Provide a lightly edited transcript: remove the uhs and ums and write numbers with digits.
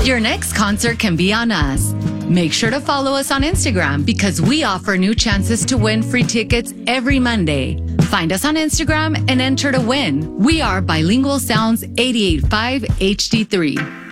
Your next concert can be on us. Make sure to follow us on Instagram because we offer new chances to win free tickets every Monday. Find us on Instagram and enter to win. We are Bilingual Sounds 88.5 HD3.